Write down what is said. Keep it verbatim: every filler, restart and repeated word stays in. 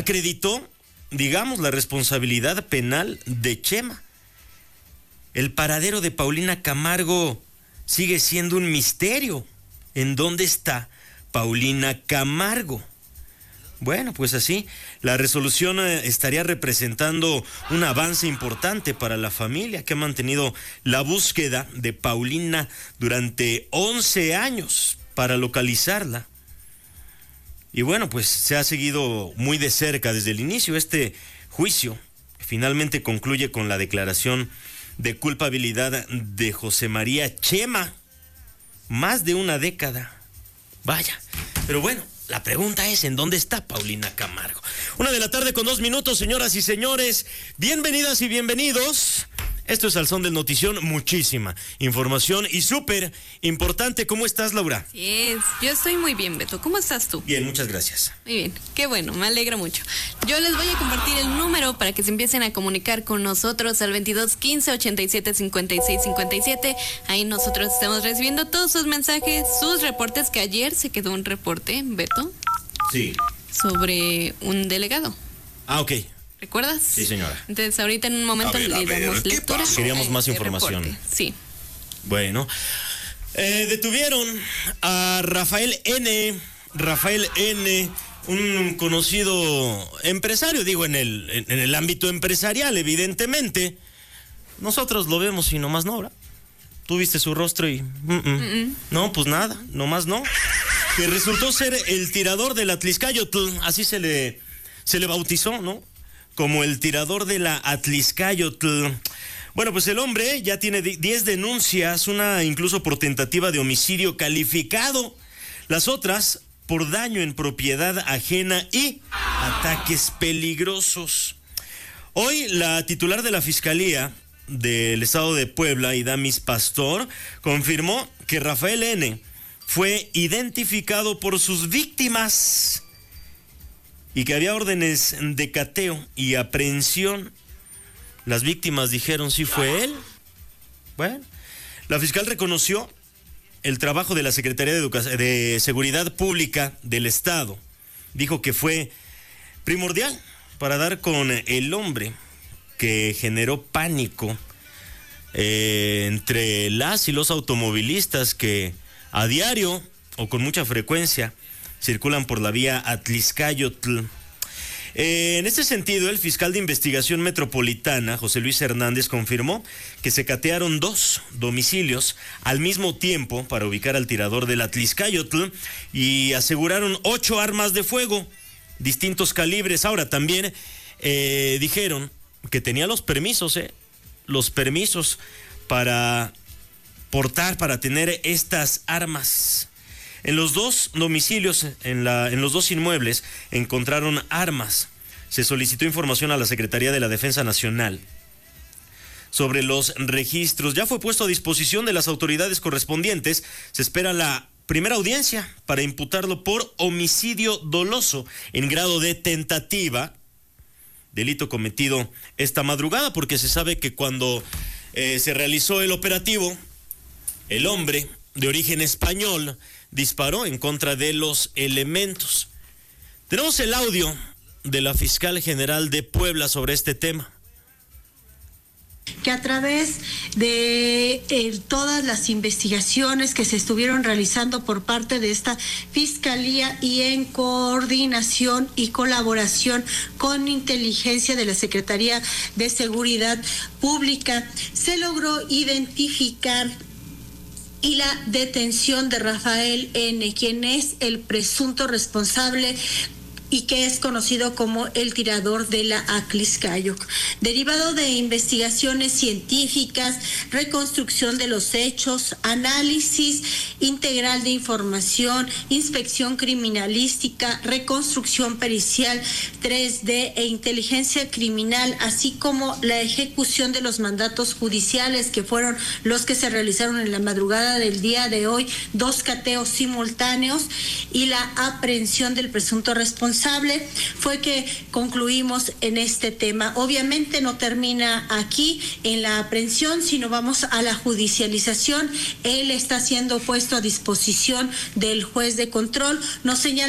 acreditó, digamos, la responsabilidad penal de Chema. El paradero de Paulina Camargo sigue siendo un misterio. ¿En dónde está Paulina Camargo? Bueno, pues así, la resolución estaría representando un avance importante para la familia que ha mantenido la búsqueda de Paulina durante once años para localizarla. Y bueno, pues se ha seguido muy de cerca desde el inicio este juicio. Finalmente concluye con la declaración de culpabilidad de José María Chema. Más de una década. Vaya, pero bueno. La pregunta es, ¿en dónde está Paulina Camargo? Una de la tarde con dos minutos, señoras y señores. Bienvenidas y bienvenidos. Esto es Al Son del Notición. Muchísima información y súper importante. ¿Cómo estás, Laura? Sí, es. Yo estoy muy bien, Beto. ¿Cómo estás tú? Bien, muchas gracias. Muy bien, qué bueno, me alegra mucho. Yo les voy a compartir el número para que se empiecen a comunicar con nosotros al veintidós quince ochenta y siete cincuenta y seis cincuenta y siete. Ahí nosotros estamos recibiendo todos sus mensajes, sus reportes, que ayer se quedó un reporte, Beto. Sí. Sobre un delegado. Ah, ok. ¿Recuerdas? Sí, señora. Entonces, ahorita en un momento ver, le damos lectura. Queríamos más información. Reporte. Sí. Bueno, eh, detuvieron a Rafael N. Rafael N., un conocido empresario, digo, en el, en, en el ámbito empresarial, evidentemente. Nosotros lo vemos y nomás no, ¿verdad? Tú viste su rostro y... Mm -mm. Mm -mm. No, pues nada, nomás no. Que resultó ser el tirador del Atlixcáyotl, así se le, se le bautizó, ¿no? Como el tirador de la Atlixcáyotl. Bueno, pues el hombre ya tiene diez denuncias, una incluso por tentativa de homicidio calificado. Las otras por daño en propiedad ajena y ataques peligrosos. Hoy la titular de la Fiscalía del Estado de Puebla, Idamis Pastor, confirmó que Rafael N. fue identificado por sus víctimas y que había órdenes de cateo y aprehensión. Las víctimas dijeron sí fue él. Bueno, la fiscal reconoció el trabajo de la Secretaría de, Educa- de Seguridad Pública del Estado. Dijo que fue primordial para dar con el hombre que generó pánico eh, entre las y los automovilistas que a diario o con mucha frecuencia circulan por la vía Atlixcáyotl. Eh, en este sentido, el fiscal de investigación metropolitana, José Luis Hernández, confirmó que se catearon dos domicilios al mismo tiempo para ubicar al tirador del Atlixcáyotl y aseguraron ocho armas de fuego, distintos calibres. Ahora también eh, dijeron que tenía los permisos, eh, los permisos para portar, para tener estas armas. En los dos domicilios, en, la, en los dos inmuebles, encontraron armas. Se solicitó información a la Secretaría de la Defensa Nacional sobre los registros. Ya fue puesto a disposición de las autoridades correspondientes. Se espera la primera audiencia para imputarlo por homicidio doloso en grado de tentativa, delito cometido esta madrugada, porque se sabe que cuando eh, se realizó el operativo, el hombre de origen español disparó en contra de los elementos. Tenemos el audio de la fiscal general de Puebla sobre este tema. Que a través de eh, todas las investigaciones que se estuvieron realizando por parte de esta fiscalía y en coordinación y colaboración con inteligencia de la Secretaría de Seguridad Pública, se logró identificar y la detención de Rafael N., quien es el presunto responsable y que es conocido como el tirador de la Atlixcáyotl. Derivado de investigaciones científicas, reconstrucción de los hechos, análisis integral de información, inspección criminalística, reconstrucción pericial tres D e inteligencia criminal, así como la ejecución de los mandatos judiciales que fueron los que se realizaron en la madrugada del día de hoy, dos cateos simultáneos y la aprehensión del presunto responsable, fue que concluimos en este tema. Obviamente no termina aquí en la aprehensión, sino vamos a la judicialización. Él está siendo puesto a disposición del juez de control. Nos señala